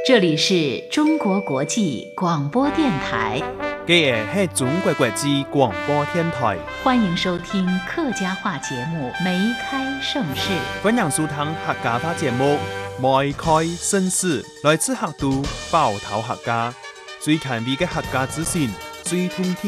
这里是中国国际广播电台， 这是中国国际广播电台， 欢迎收听客家话节目《梅开盛世》。 欢迎收听客家话节目《梅开盛世》，来自客都包头客家，最权威的客家资讯，最通天。